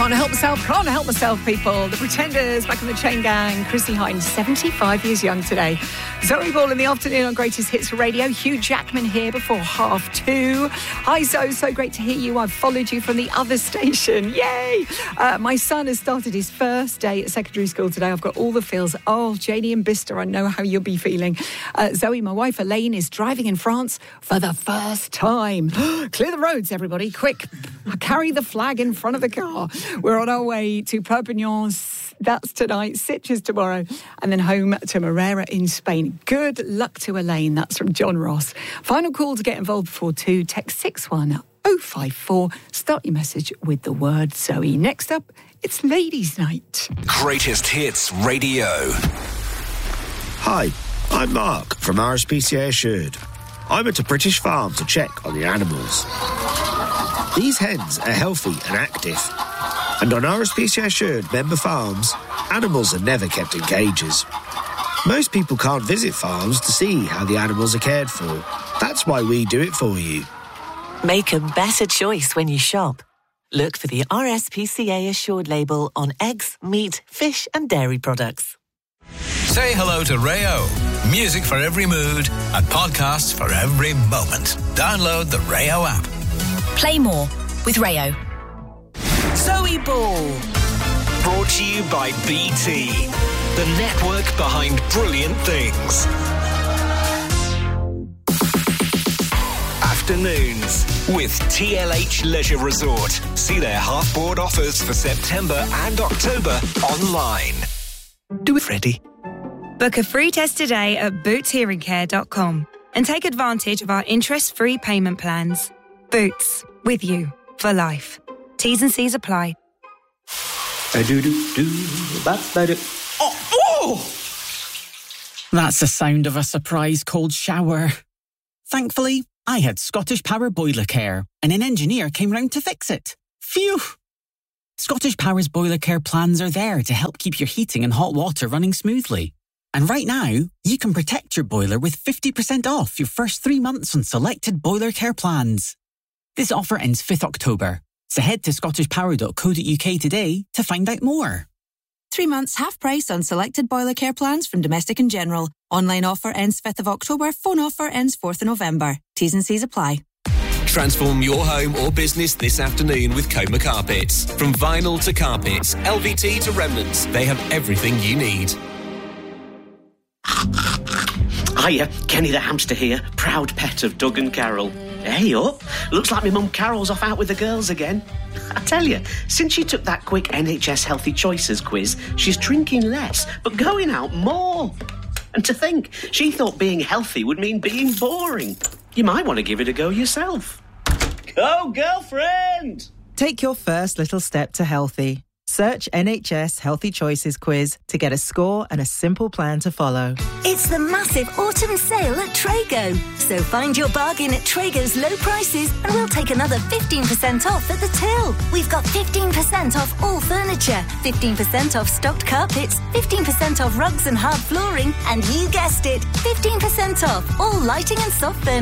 Can't help myself, people. The Pretenders, back on the Chain Gang. Chrissy Hynde, 75 years young today. Zoe Ball in the afternoon on Greatest Hits Radio. Hugh Jackman here before 2:30. Hi, Zoe. So great to hear you. I've followed you from the other station. Yay! My son has started his first day at secondary school today. I've got all the feels. Oh, Janie and Bicester, I know how you'll be feeling. Zoe, my wife Elaine, is driving in France for the first time. Clear the roads, everybody, quick. Carry the flag in front of the car. We're on our way to Perpignan. That's tonight, Sitges tomorrow, and then home to Morera in Spain. Good luck to Elaine. That's from John Ross. Final call to get involved before 2. Text 61054. Start your message with the word Zoe. Next up, it's Ladies' Night. Greatest Hits Radio. Hi, I'm Mark from RSPCA Assured. I went to British Farm to check on the animals. These hens are healthy and active. And on RSPCA Assured member farms, animals are never kept in cages. Most people can't visit farms to see how the animals are cared for. That's why we do it for you. Make a better choice when you shop. Look for the RSPCA Assured label on eggs, meat, fish and dairy products. Say hello to Rayo. Music for every mood and podcasts for every moment. Download the Rayo app. Play more with Rayo. Zoe Ball. Brought to you by BT, the network behind brilliant things. Afternoons with TLH Leisure Resort. See their half-board offers for September and October online. Do it, Freddie. Book a free test today at bootshearingcare.com and take advantage of our interest-free payment plans. Boots, with you for life. T's and C's apply. Oh! That's the sound of a surprise cold shower. Thankfully, I had Scottish Power Boiler Care and an engineer came round to fix it. Phew! Scottish Power's Boiler Care plans are there to help keep your heating and hot water running smoothly. And right now, you can protect your boiler with 50% off your first 3 months on selected Boiler Care plans. This offer ends 5th October, so head to scottishpower.co.uk today to find out more. 3 months half price on selected Boiler Care plans from Domestic and General. Online offer ends 5th of October, phone offer ends 4th of November. T's and C's apply. Transform your home or business this afternoon with Coma Carpets. From vinyl to carpets, LVT to remnants, they have everything you need. Hiya, Kenny the hamster here, proud pet of Doug and Carol. Hey up, looks like my mum Carol's off out with the girls again. I tell you, since she took that quick NHS Healthy Choices quiz, she's drinking less, but going out more. And to think, she thought being healthy would mean being boring. You might want to give it a go yourself. Go, girlfriend! Take your first little step to healthy. Search NHS Healthy Choices quiz to get a score and a simple plan to follow. It's the massive autumn sale at Trago. So find your bargain at Trago's low prices and we'll take another 15% off at the till. We've got 15% off all furniture, 15% off stocked carpets, 15% off rugs and hard flooring, and you guessed it, 15% off all lighting and soft furniture.